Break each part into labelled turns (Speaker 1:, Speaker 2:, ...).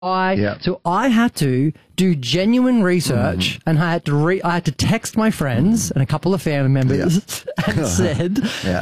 Speaker 1: So I had to do genuine research, and I had to text my friends and a couple of family members and said,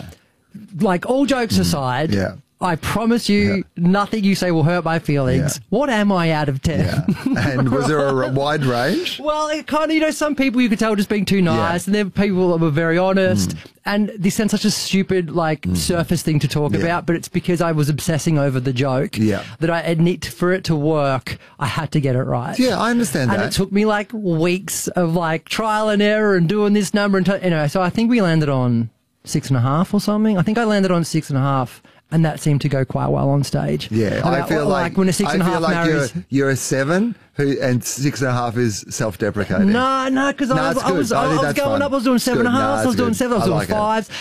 Speaker 1: like, all jokes aside, I promise you nothing you say will hurt my feelings. What am I out of 10?
Speaker 2: And was there a wide range?
Speaker 1: Well, it kind of, some people you could tell were just being too nice, and there were people that were very honest. And this sounds such a stupid, surface thing to talk about, but it's because I was obsessing over the joke that I need for it to work. I had to get it right.
Speaker 2: Yeah, I understand that.
Speaker 1: And it took me weeks of trial and error and doing this number and anyway. So I think we landed on 6.5 or something. I think I landed on 6.5. And that seemed to go quite well on stage.
Speaker 2: Yeah, I feel like
Speaker 1: when a 6.5 marries,
Speaker 2: you're a 7 and 6.5 is self-deprecating.
Speaker 1: No, because I was going up. I was doing 7.5. I was doing 7. I was doing 5.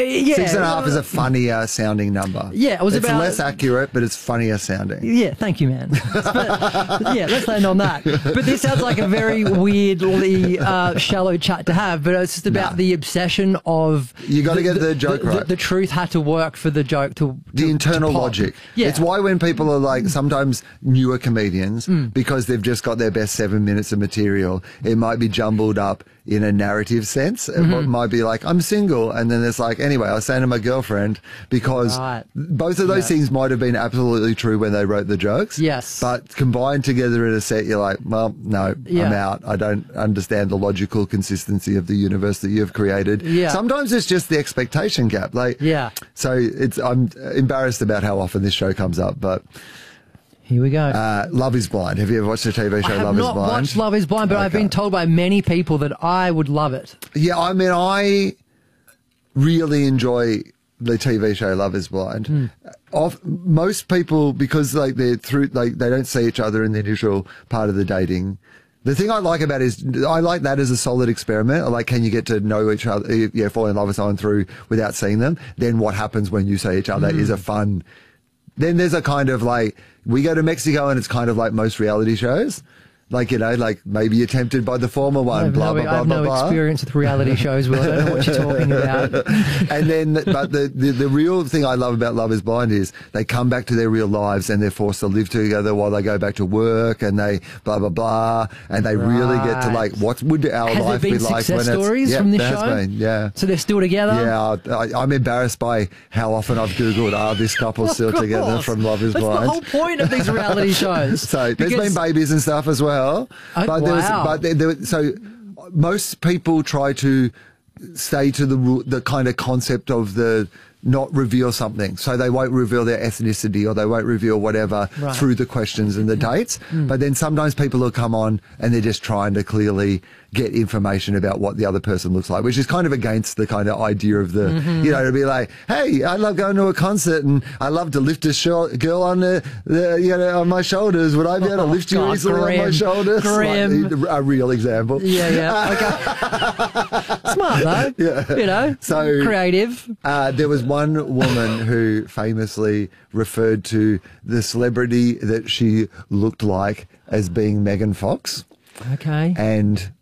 Speaker 2: 6.5 is a funnier sounding number.
Speaker 1: Yeah, it's
Speaker 2: less accurate, but it's funnier sounding.
Speaker 1: Yeah, thank you, man. But, let's land on that. But this sounds like a very weirdly shallow chat to have. But it's just about the obsession of
Speaker 2: you got to get the joke right.
Speaker 1: The truth had to work for the joke to
Speaker 2: the internal logic.
Speaker 1: Yeah.
Speaker 2: It's why when people are sometimes newer comedians, because they've just got their best 7 minutes of material, it might be jumbled up in a narrative sense. It might be I'm single, and then it's anyway, I was saying to my girlfriend, because both of those things might have been absolutely true when they wrote the jokes.
Speaker 1: Yes.
Speaker 2: But combined together in a set, you're like, well, no, I'm out. I don't understand the logical consistency of the universe that you've created.
Speaker 1: Yeah.
Speaker 2: Sometimes it's just the expectation gap. So I'm embarrassed about how often this show comes up, but
Speaker 1: here we go.
Speaker 2: Love is Blind. Have you ever watched the TV show Love is Blind? I have not watched
Speaker 1: Love is Blind, but I've been told by many people that I would love it.
Speaker 2: Yeah, I mean, I really enjoy the TV show Love is Blind. Most people, because they don't see each other in the initial part of the dating. The thing I like about it is I like that as a solid experiment. Can you get to know each other, fall in love with someone through without seeing them? Then what happens when you see each other is a fun. Then there's a kind of we go to Mexico and it's kind of like most reality shows. Maybe you're tempted by the former one,
Speaker 1: I have no experience with reality shows, Will. I don't know what you're talking about.
Speaker 2: And then, but the real thing I love about Love is Blind is they come back to their real lives and they're forced to live together while they go back to work and they blah, blah, blah. And they really get to what would our life be like when it's...
Speaker 1: Has there been success stories from this show?
Speaker 2: Has been, yeah.
Speaker 1: So they're still together?
Speaker 2: Yeah, I'm embarrassed by how often I've Googled, are this couple still together from Love is Blind?
Speaker 1: That's the whole point of these reality shows.
Speaker 2: So there's been babies and stuff as well. So most people try to stay to the kind of concept of the not reveal something. So they won't reveal their ethnicity or they won't reveal whatever through the questions and the dates. But then sometimes people will come on and they're just trying to clearly get information about what the other person looks like, which is kind of against the kind of idea of the, to be like, hey, I love going to a concert and I love to lift a girl on on my shoulders. Would I be able to lift you easily on my shoulders? A real example.
Speaker 1: Yeah. Okay. Smart though. Yeah.
Speaker 2: So
Speaker 1: creative.
Speaker 2: There was one woman who famously referred to the celebrity that she looked like as being Megan Fox.
Speaker 1: Okay.
Speaker 2: And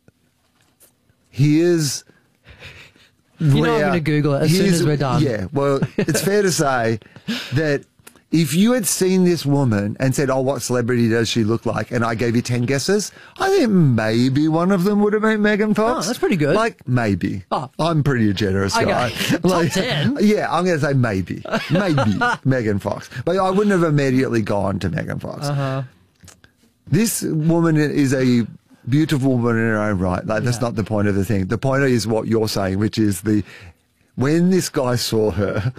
Speaker 2: here's
Speaker 1: I'm going to Google it as soon as we're done.
Speaker 2: Yeah, well, it's fair to say that if you had seen this woman and said, oh, what celebrity does she look like? And I gave you 10 guesses, I think maybe one of them would have been Megan Fox.
Speaker 1: Oh, that's pretty good.
Speaker 2: Maybe. Oh. I'm pretty generous guy.
Speaker 1: Top 10?
Speaker 2: Yeah, I'm going to say maybe. Maybe Megan Fox. But I wouldn't have immediately gone to Megan Fox. This woman is a beautiful woman in her own right. That's not the point of the thing. The point is what you're saying, which is when this guy saw her,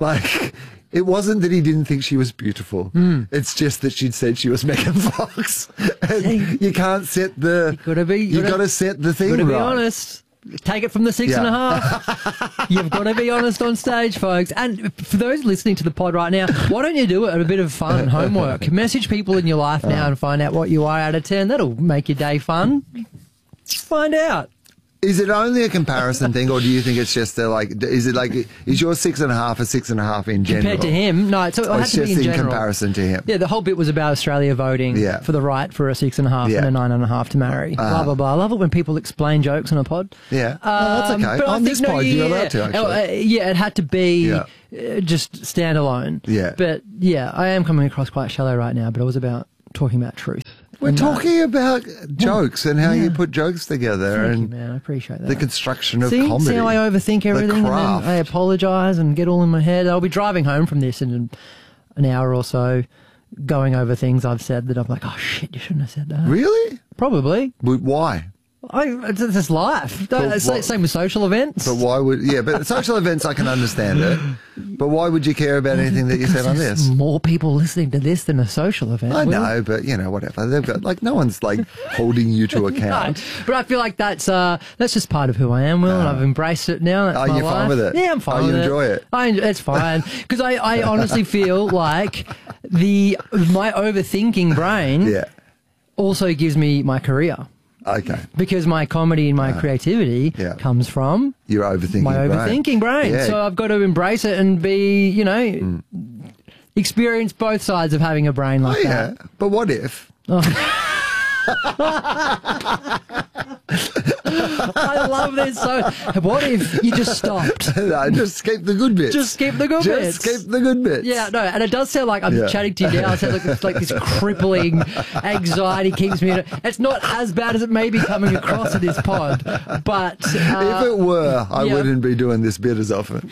Speaker 2: it wasn't that he didn't think she was beautiful. It's just that she'd said she was Megan Fox. And you can't set the... You've got to set the thing right.
Speaker 1: You've got to be honest. Take it from the 6.5. You've got to be honest on stage, folks. And for those listening to the pod right now, why don't you do it at a bit of fun homework? Message people in your life now and find out what you are out of 10. That'll make your day fun. Find out.
Speaker 2: Is it only a comparison thing, or do you think it's just is your 6.5 a 6.5 in general?
Speaker 1: Compared to him? No, it's
Speaker 2: just in comparison to him.
Speaker 1: Yeah, the whole bit was about Australia voting for the right for a 6.5 and a 9.5 to marry. Blah, blah, blah. I love it when people explain jokes on a pod.
Speaker 2: Yeah. That's okay. But on this pod, you're allowed to, actually.
Speaker 1: It had to be just standalone.
Speaker 2: Yeah.
Speaker 1: But, I am coming across quite shallow right now, but it was about talking about truth.
Speaker 2: We're talking about jokes and how you put jokes together.
Speaker 1: Thank you, man. I appreciate that.
Speaker 2: The construction of comedy.
Speaker 1: See how I overthink everything, and then I apologise and get all in my head. I'll be driving home from this in an hour or so, going over things I've said that I'm like, oh shit, you shouldn't have said that.
Speaker 2: Really?
Speaker 1: Probably.
Speaker 2: Why?
Speaker 1: It's just life. Same with social events.
Speaker 2: But why would... Yeah, but social events, I can understand it. But why would you care about anything that you said on this?
Speaker 1: More people listening to this than a social event.
Speaker 2: I know, but, whatever. They've got... Like, no one's, holding you to account.
Speaker 1: No, but I feel like that's just part of who I am, Will, and I've embraced it now. That's my life.
Speaker 2: Fine with it?
Speaker 1: Yeah, I'm fine with it.
Speaker 2: You enjoy it?
Speaker 1: It's fine. Because I honestly feel like my overthinking brain also gives me my career.
Speaker 2: Okay.
Speaker 1: Because my comedy and my creativity comes from
Speaker 2: your overthinking
Speaker 1: brain. Yeah. So I've got to embrace it and be, experience both sides of having a brain like that.
Speaker 2: But what if?
Speaker 1: I love this. So, what if you just stopped?
Speaker 2: No, just skip the good bits.
Speaker 1: Just skip the good bits.
Speaker 2: Just skip the good bits.
Speaker 1: Yeah, no, and it does sound like I'm chatting to you now. It sounds like this crippling anxiety keeps me. It's not as bad as it may be coming across in this pod, but
Speaker 2: if it were, I wouldn't be doing this bit as often.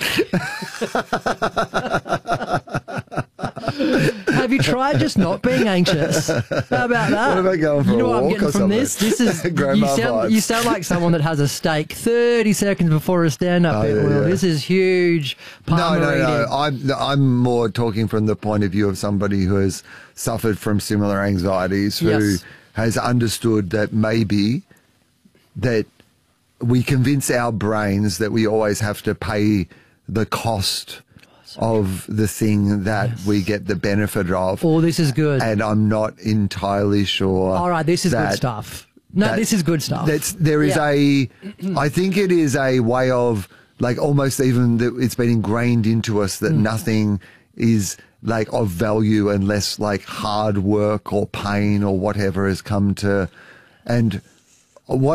Speaker 1: Have you tried just not being anxious? How about that?
Speaker 2: What about going for a walk?
Speaker 1: I'm getting from this? This is you sound like someone that has a steak 30 seconds before a stand-up bit. Well, this is huge.
Speaker 2: No. I'm more talking from the point of view of somebody who has suffered from similar anxieties, who has understood that maybe that we convince our brains that we always have to pay the cost of the thing that we get the benefit of.
Speaker 1: Oh, this is good.
Speaker 2: And I'm not entirely sure.
Speaker 1: All right, this is good stuff. No, this is good stuff.
Speaker 2: There is I think it is a way of, almost even that it's been ingrained into us that nothing is of value unless hard work or pain or whatever has come to. And what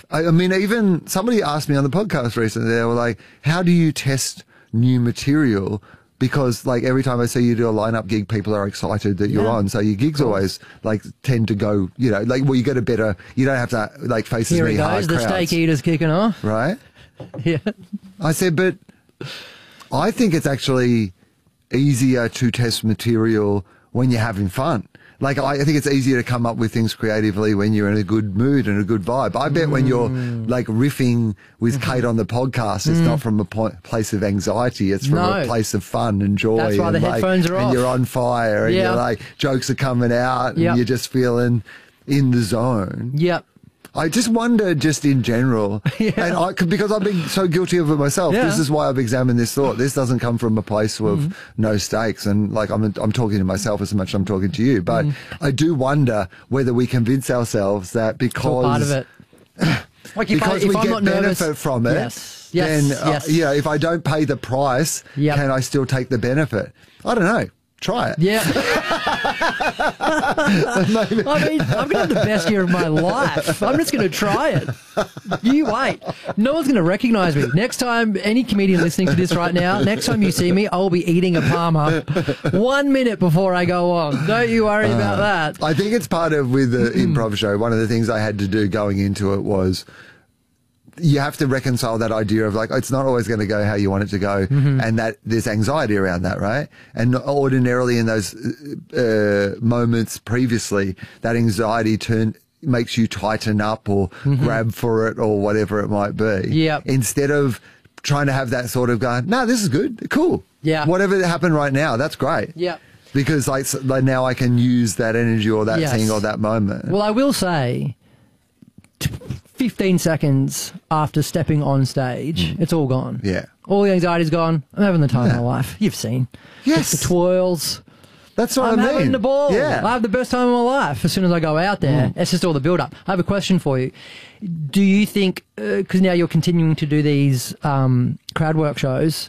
Speaker 2: even somebody asked me on the podcast recently, they were like, how do you test new material? Because every time I see you do a lineup gig, people are excited that you're on. So your gigs always tend to go, well, you get a better, you don't have to face as many hard crowds.
Speaker 1: The steak eater's kicking off.
Speaker 2: Right?
Speaker 1: Yeah.
Speaker 2: I said, but I think it's actually easier to test material when you're having fun. I think it's easier to come up with things creatively when you're in a good mood and a good vibe. I bet when you're riffing with Kate on the podcast, it's not from a place of anxiety. It's from a place of fun and joy.
Speaker 1: That's why the headphones are off.
Speaker 2: And you're on fire and you're jokes are coming out and you're just feeling in the zone.
Speaker 1: Yep.
Speaker 2: I just wonder, just in general, and because I've been so guilty of it myself. This is why I've examined this thought. This doesn't come from a place of no stakes, and I'm talking to myself as much as I'm talking to you. But I do wonder whether we convince ourselves that because
Speaker 1: part of it,
Speaker 2: because we get benefit from it, then if I don't pay the price, can I still take the benefit? I don't know. Try it.
Speaker 1: Yeah. I'm going to have the best year of my life. I'm just going to try it. You wait. No one's going to recognize me. Next time, any comedian listening to this right now, next time you see me, I'll be eating a Parma 1 minute before I go on. Don't you worry about that.
Speaker 2: I think it's part of, with the improv show, one of the things I had to do going into it was, you have to reconcile that idea of it's not always going to go how you want it to go, and that there's anxiety around that, right? And ordinarily in those moments previously, that anxiety makes you tighten up or grab for it or whatever it might be.
Speaker 1: Yeah.
Speaker 2: Instead of trying to have that sort of going, no, this is good, cool.
Speaker 1: Yeah.
Speaker 2: Whatever happened right now, that's great.
Speaker 1: Yeah.
Speaker 2: Because now I can use that energy or that thing or that moment.
Speaker 1: Well, I will say, 15 seconds after stepping on stage, it's all gone.
Speaker 2: Yeah.
Speaker 1: All the anxiety's gone. I'm having the time of my life. You've seen.
Speaker 2: Yes.
Speaker 1: The twirls.
Speaker 2: That's what
Speaker 1: I'm
Speaker 2: I mean.
Speaker 1: having the ball.
Speaker 2: Yeah.
Speaker 1: I have the best time of my life as soon as I go out there. It's just all the build-up. I have a question for you. Do you think, because now you're continuing to do these crowd work shows,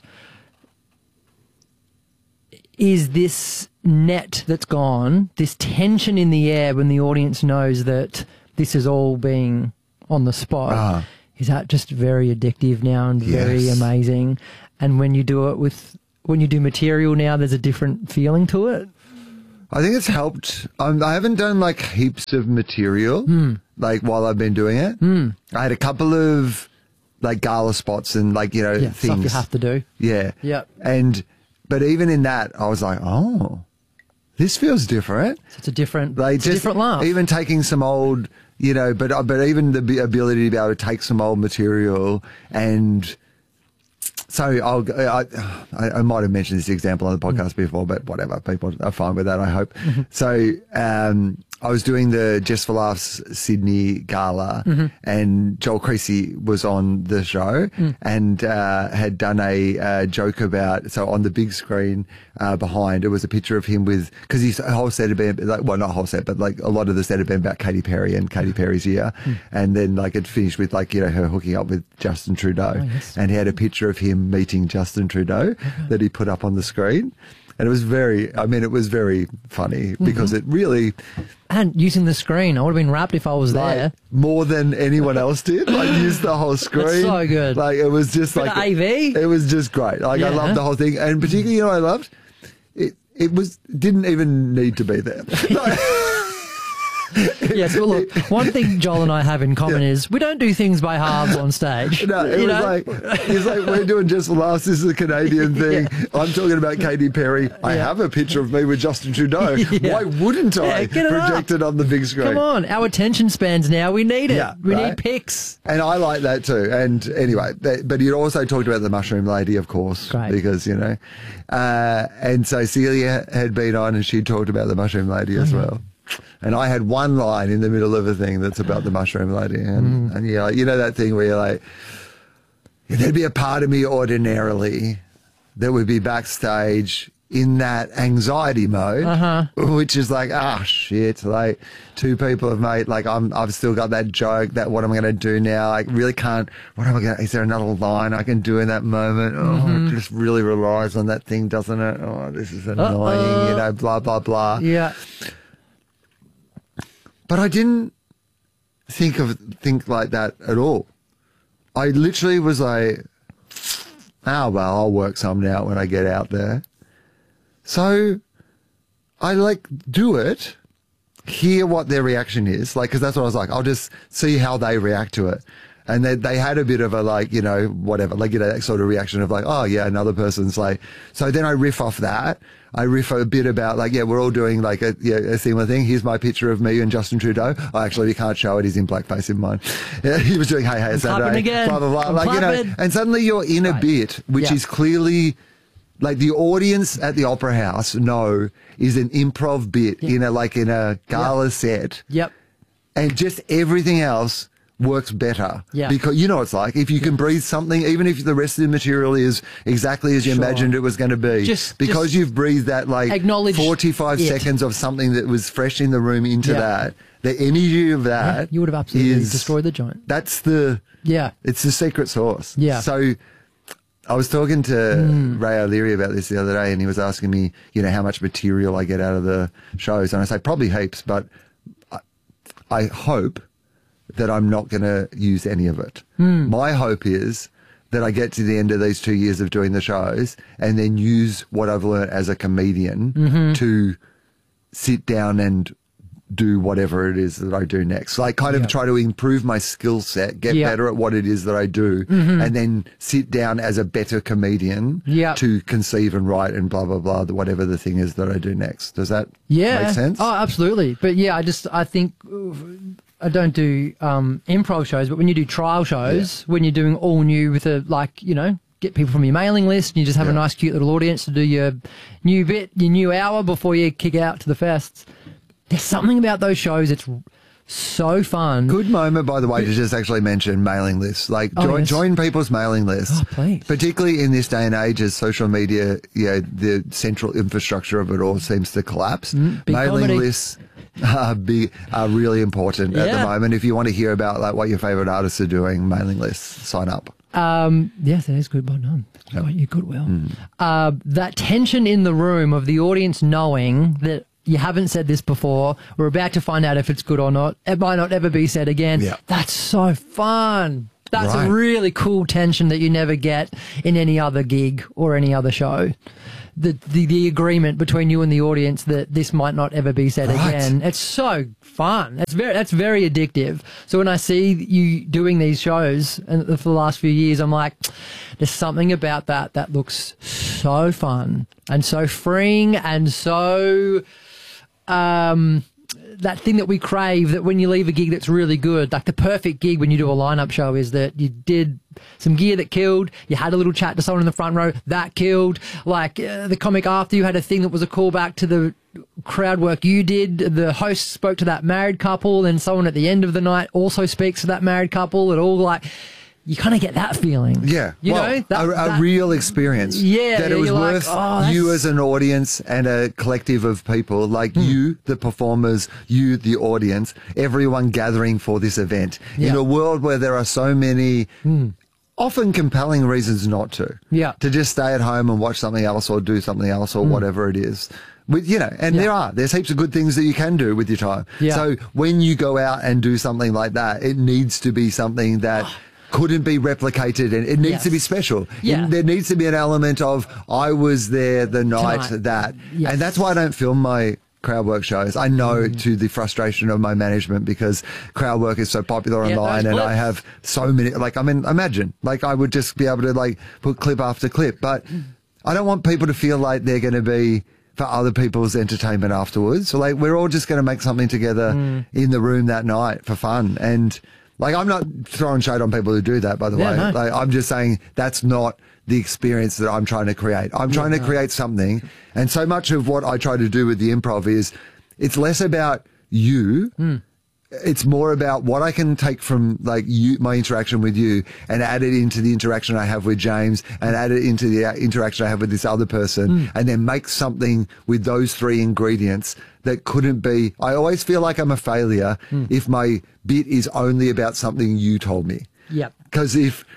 Speaker 1: is this net that's gone, this tension in the air when the audience knows that this is all being on the spot, is that just very addictive now and very amazing? And when you do it when you do material now, there's a different feeling to it?
Speaker 2: I think it's helped. I haven't done like heaps of material like while I've been doing it. I had a couple of like gala spots and like, you know, things.
Speaker 1: Stuff you have to do.
Speaker 2: Yeah.
Speaker 1: Yep.
Speaker 2: But even in that, I was like, oh, this feels different.
Speaker 1: So it's a different,
Speaker 2: like,
Speaker 1: it's a different laugh.
Speaker 2: Even taking some old, you know, but even the ability to be able to take some old material and. So I might have mentioned this example on the podcast before, but whatever, people are fine with that, I hope. So I was doing the Just for Laughs Sydney Gala and Joel Creasy was on the show and had done a joke about, so on the big screen behind, it was a picture of him with, because his whole set had been, like, well, not whole set, but like a lot of the set had been about Katy Perry and Katy Perry's year. And then like it finished with like, you know, her hooking up with Justin Trudeau. Oh, yes. And he had a picture of him meeting Justin Trudeau that he put up on the screen. And it was very funny because it really...
Speaker 1: And using the screen, I would have been wrapped if I was there.
Speaker 2: More than anyone else did. Like, used the whole screen.
Speaker 1: That's so good.
Speaker 2: Like, it was just like...
Speaker 1: AV?
Speaker 2: It was just great. Like, I loved the whole thing. And particularly, you know what I loved? Didn't even need to be there.
Speaker 1: Yes, well, look, one thing Joel and I have in common is we don't do things by halves on stage.
Speaker 2: No, it's like we're doing Just for Laughs. This is a Canadian thing. I'm talking about Katy Perry. I have a picture of me with Justin Trudeau. Why wouldn't I project it on the big screen?
Speaker 1: Come on, our attention spans now. We need it. We need pics.
Speaker 2: And I like that too. And anyway, but you also talked about the Mushroom Lady, of course, because, you know, and so Celia had been on and she talked about the Mushroom Lady as well. And I had one line in the middle of a thing that's about the Mushroom Lady. And yeah, you know that thing where you're like, there'd be a part of me ordinarily that would be backstage in that anxiety mode, which is like, shit, like two people have made, like I've still got that joke, that what am I going to do now? I really can't, is there another line I can do in that moment? Oh, it just really relies on that thing, doesn't it? Oh, this is annoying, you know, blah, blah, blah.
Speaker 1: Yeah.
Speaker 2: But I didn't think like that at all. I literally was like, well, I'll work something out when I get out there. So I like do it, hear what their reaction is, like, because that's what I was like. I'll just see how they react to it. And they had a bit of a, like, you know, whatever, like, you know, that sort of reaction of like, oh yeah, another person's like, so then I riff off that. I riff a bit about like, yeah, we're all doing like a similar thing. Here's my picture of me and Justin Trudeau. Oh, actually, we can't show it. He's in blackface in mine. Yeah, he was doing, hey, Saturday, blah, blah, blah. Like, you know, and suddenly you're in a bit, which is clearly like the audience at the Opera House is an improv bit in a gala set.
Speaker 1: Yep.
Speaker 2: And just everything else works better.
Speaker 1: Yeah.
Speaker 2: Because you know what it's like. If you can breathe something, even if the rest of the material is exactly as you imagined it was going to be, because you've breathed that like 45 seconds of something that was fresh in the room into that, the energy of that
Speaker 1: you would have absolutely destroyed the joint.
Speaker 2: That's the it's the secret sauce.
Speaker 1: Yeah.
Speaker 2: So I was talking to Ray O'Leary about this the other day, and he was asking me, you know, how much material I get out of the shows, and I say probably heaps, but I hope that I'm not going to use any of it. My hope is that I get to the end of these 2 years of doing the shows and then use what I've learned as a comedian to sit down and do whatever it is that I do next. Like kind of try to improve my skill set, get better at what it is that I do, and then sit down as a better comedian to conceive and write and blah, blah, blah, whatever the thing is that I do next. Does that make sense?
Speaker 1: Oh, absolutely. But yeah, I think I don't do improv shows, but when you do trial shows, when you're doing all new with get people from your mailing list and you just have a nice cute little audience to do your new bit, your new hour before you kick out to the fests. There's something about those shows. It's so fun.
Speaker 2: Good moment, by the way, to just actually mention mailing lists. Like join people's mailing lists.
Speaker 1: Oh, please.
Speaker 2: Particularly in this day and age as social media, the central infrastructure of it all seems to collapse. Mailing lists are really important at the moment. If you want to hear about like what your favorite artists are doing, mailing lists, sign up.
Speaker 1: Yes, that is good. Well done. You goodwill. That tension in the room of the audience knowing that you haven't said this before, we're about to find out if it's good or not. It might not ever be said again. Yeah. That's so fun. That's a really cool tension that you never get in any other gig or any other show. The agreement between you and the audience that this might not ever be said again. It's so fun. That's very addictive. So when I see you doing these shows and for the last few years, I'm like, there's something about that looks so fun and so freeing and so that thing that we crave, that when you leave a gig that's really good, like the perfect gig when you do a lineup show is that you did some gear that killed, you had a little chat to someone in the front row, that killed, like the comic after you had a thing that was a callback to the crowd work you did, the host spoke to that married couple, and someone at the end of the night also speaks to that married couple, it all like... You kind of get that feeling.
Speaker 2: Yeah.
Speaker 1: You know?
Speaker 2: A real experience.
Speaker 1: Yeah.
Speaker 2: That it was worth you as an audience and a collective of people, like you, the performers, you, the audience, everyone gathering for this event. Yeah. In a world where there are so many often compelling reasons not to. Yeah. To just stay at home and watch something else or do something else or whatever it is. You know, and there's heaps of good things that you can do with your time. Yeah. So when you go out and do something like that, it needs to be something that... couldn't be replicated, and it needs to be special. Yeah. There needs to be an element of, I was there the night that. Yes. And that's why I don't film my crowd work shows. I know to the frustration of my management, because crowd work is so popular online, and I have so many, like, I mean, imagine, like, I would just be able to, like, put clip after clip, but I don't want people to feel like they're going to be for other people's entertainment afterwards. So, like, we're all just going to make something together in the room that night for fun. And like, I'm not throwing shade on people who do that, by the way. No. Like, I'm just saying that's not the experience that I'm trying to create. I'm trying to create something. And so much of what I try to do with the improv is it's less about you. It's more about what I can take from, like, you, my interaction with you, and add it into the interaction I have with James, and add it into the interaction I have with this other person, and then make something with those three ingredients that couldn't be. I always feel like I'm a failure if my bit is only about something you told me. Yeah. Because if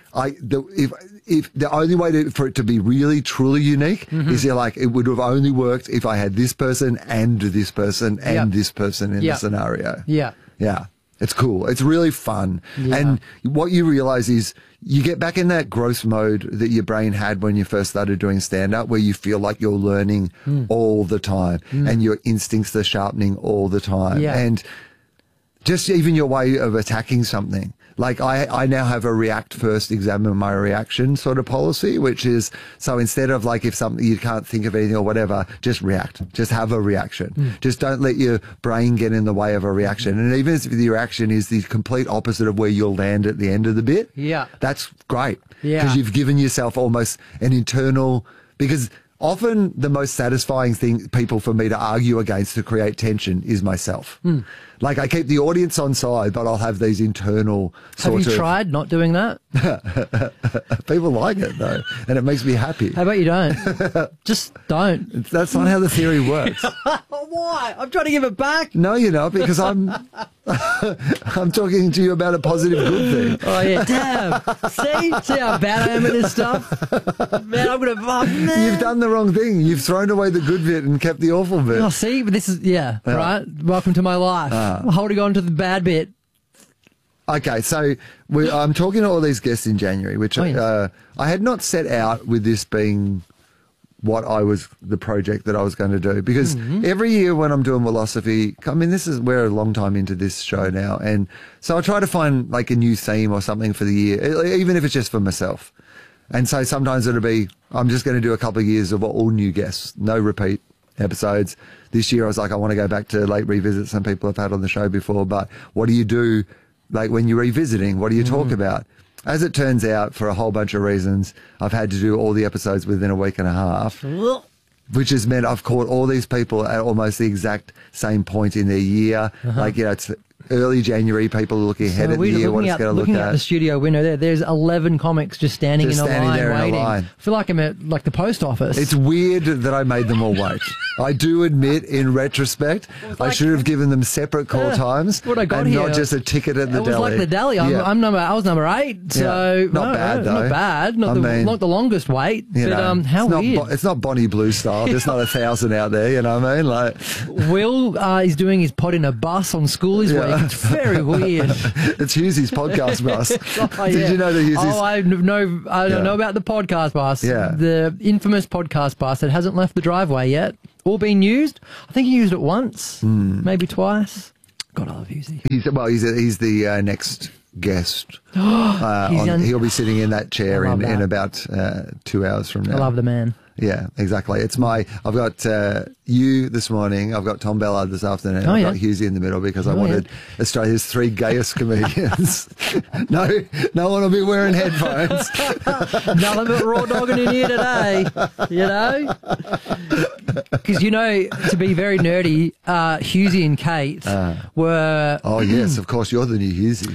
Speaker 2: the only way for it to be really truly unique is like, it would have only worked if I had this person and this person and this person in the scenario. Yeah. Yeah. It's cool. It's really fun. Yeah. And what you realize is you get back in that growth mode that your brain had when you first started doing stand-up, where you feel like you're learning all the time and your instincts are sharpening all the time. Yeah. And just even your way of attacking something. Like, I now have a react first, examine my reaction sort of policy, which is, so instead of, like, if something you can't think of anything or whatever, just react. Just have a reaction. Just don't let your brain get in the way of a reaction. And even if the reaction is the complete opposite of where you'll land at the end of the bit, that's great. Yeah. Because you've given yourself almost an internal, because often the most satisfying people for me to argue against to create tension is myself. Like, I keep the audience on side, but I'll have these internal
Speaker 1: Have you tried not doing that?
Speaker 2: People like it, though, and it makes me happy.
Speaker 1: How about you don't? Just don't.
Speaker 2: That's not how the theory works.
Speaker 1: Why? I'm trying to give it back.
Speaker 2: No, you're not, because I'm talking to you about a positive good thing.
Speaker 1: Oh, yeah. Damn. See how bad I am at this stuff? Man, I'm going to...
Speaker 2: You've done the wrong thing. You've thrown away the good bit and kept the awful bit.
Speaker 1: Oh, see? But this is... Yeah, right? Welcome to my life. Holding on to the bad bit.
Speaker 2: Okay, so I'm talking to all these guests in January, which I had not set out with this being what the project that I was going to do, because every year when I'm doing Philosophy, I mean, we're a long time into this show now, and so I try to find, like, a new theme or something for the year, even if it's just for myself. And so sometimes it'll be, I'm just going to do a couple of years of all new guests, no repeat episodes. This year I was like, I want to go back to, like, revisit some people I've had on the show before, but what do you do, like, when you're revisiting? What do you talk about? As it turns out, for a whole bunch of reasons, I've had to do all the episodes within a week and a half, which has meant I've caught all these people at almost the exact same point in their year. Like, you know, it's early January, people are looking ahead at the year, what it's going to look at.
Speaker 1: Looking at the studio window there's 11 comics just standing in a line waiting. I feel like I'm at, like, the post office.
Speaker 2: It's weird that I made them all wait. I do admit, in retrospect, I should have given them separate call times
Speaker 1: what I got
Speaker 2: and
Speaker 1: here,
Speaker 2: not just a ticket at the deli.
Speaker 1: It was like the deli. I was number 8, so
Speaker 2: not bad though.
Speaker 1: Not bad. Not the longest wait. But how weird.
Speaker 2: It's not Bonnie Blue style. There's not 1,000 out there. You know what I mean? Like,
Speaker 1: Will is doing his pod in a bus on school this weekend. It's very weird.
Speaker 2: It's Hughesy's podcast bus. Did you know that Hughesy's...
Speaker 1: Oh, I don't know about the podcast bus.
Speaker 2: Yeah.
Speaker 1: The infamous podcast bus that hasn't left the driveway yet or been used. I think he used it once, maybe twice. God, I love Hughesy.
Speaker 2: He's the next guest. He'll be sitting in that chair in about 2 hours from now.
Speaker 1: I love the man.
Speaker 2: Yeah, exactly. I've got you this morning. I've got Tom Ballard this afternoon. I've got Hughesy in the middle because I wanted Australia's 3 gayest comedians. No one will be wearing headphones.
Speaker 1: Nothing but raw dogging in here today, you know? Because, to be very nerdy, Hughesy and Kate were...
Speaker 2: Oh, yes, of course, you're the new Hughesy.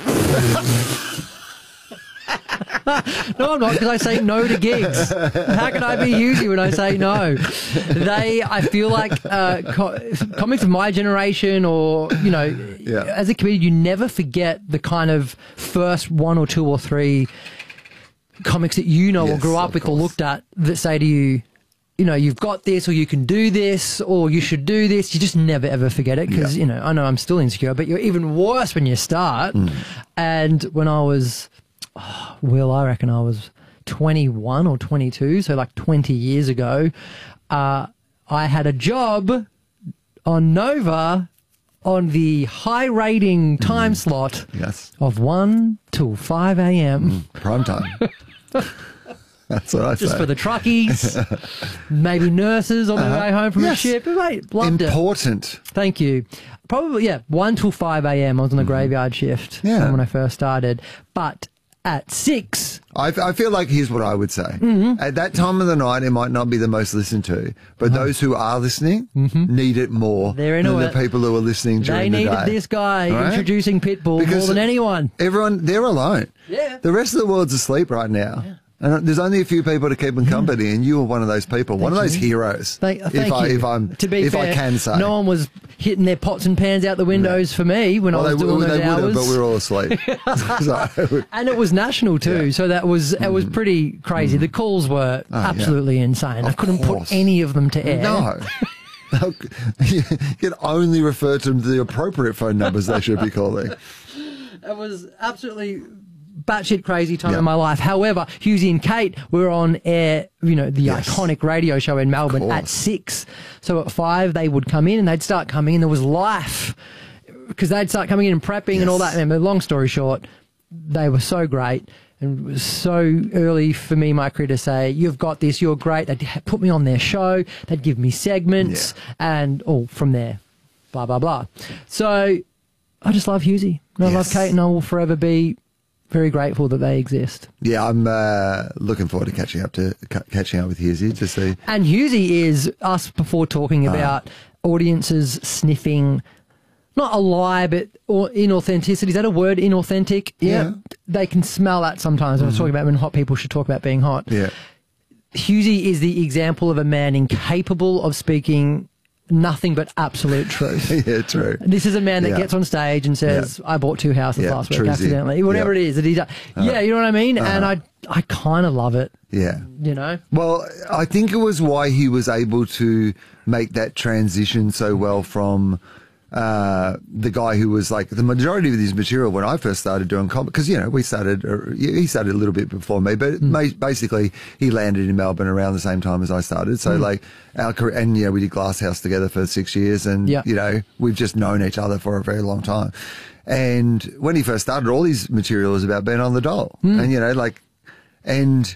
Speaker 1: No, I'm not, because I say no to gigs. How can I be Hughesy when I say no? I feel like comics of my generation or, as a comedian, you never forget the kind of first 1 or 2 or 3 comics that or grew up with or looked at that say to you, you've got this, or you can do this, or you should do this. You just never, ever forget it because, I know I'm still insecure, but you're even worse when you start. And when I was... I reckon I was 21 or 22, so like 20 years ago. I had a job on Nova on the high rating time slot of 1 till 5 a.m.
Speaker 2: Prime time. That's what I say.
Speaker 1: Just for the truckies, maybe nurses on their way home from a shift. Mate, loved
Speaker 2: Important.
Speaker 1: It. Thank you. Probably, 1 till 5 a.m. I was on a graveyard shift when I first started. But at 6...
Speaker 2: I feel like here's what I would say. At that time of the night, it might not be the most listened to, but those who are listening need it more than the people who are listening during the day.
Speaker 1: They needed this guy introducing Pitbull more than anyone.
Speaker 2: They're alone.
Speaker 1: Yeah.
Speaker 2: The rest of the world's asleep right now. Yeah. And there's only a few people to keep them company, and you were one of those people, one of those heroes.
Speaker 1: Thank you. To be fair,
Speaker 2: I can say.
Speaker 1: No one was hitting their pots and pans out the windows for me when I was doing those hours.
Speaker 2: But we were all asleep.
Speaker 1: And it was national too, so that was it was pretty crazy. The calls were absolutely insane. I couldn't put any of them to air.
Speaker 2: No. You can only refer to the appropriate phone numbers they should be calling.
Speaker 1: It was absolutely batshit crazy time in my life. However, Hughesy and Kate were on air, the iconic radio show in Melbourne at 6. So at 5, they would come in and they'd start coming in. There was life because they'd start coming in and prepping and all that. And long story short, they were so great. And it was so early for me, my career, to say, you've got this, you're great. They'd put me on their show. They'd give me segments and from there, blah, blah, blah. So I just love Hughesy. I love Kate, and I will forever be very grateful that they exist.
Speaker 2: Yeah, I'm looking forward to catching up with Hughesy to see.
Speaker 1: And Hughesy is us before talking about audiences sniffing, not a lie, but inauthenticity. Is that a word, inauthentic? Yeah. They can smell that sometimes. I was talking about when hot people should talk about being hot.
Speaker 2: Yeah.
Speaker 1: Hughesy is the example of a man incapable of speaking nothing but absolute truth.
Speaker 2: Yeah, true.
Speaker 1: This is a man that gets on stage and says, I bought 2 houses last week accidentally. Whatever it is that he does. Yeah, you know what I mean? And I kind of love it.
Speaker 2: Yeah. Well, I think it was why he was able to make that transition so well from the guy who was like the majority of his material when I first started doing comedy, because he started a little bit before me, but basically he landed in Melbourne around the same time as I started. So like our career, and we did Glasshouse together for 6 years, and we've just known each other for a very long time. And when he first started, all his material was about being on the dole, and and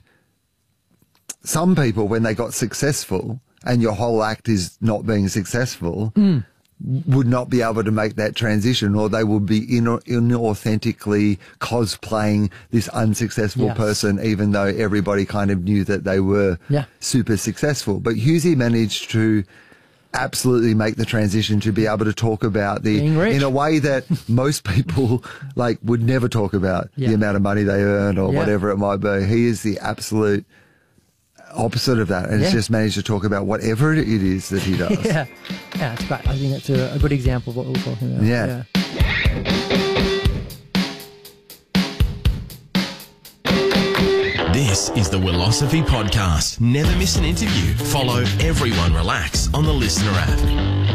Speaker 2: some people, when they got successful, and your whole act is not being successful, would not be able to make that transition, or they would be inauthentically cosplaying this unsuccessful person, even though everybody kind of knew that they were super successful. But Hughesy managed to absolutely make the transition to be able to talk about in a way that most people would never talk about the amount of money they earn or whatever it might be. He is the absolute opposite of that, and it's just managed to talk about whatever it is that he does.
Speaker 1: Yeah, it's great. I think that's a good example of what we're talking about.
Speaker 2: Yeah.
Speaker 3: This is the Wilosophy Podcast. Never miss an interview. Follow Everyone Relax on the Listener app.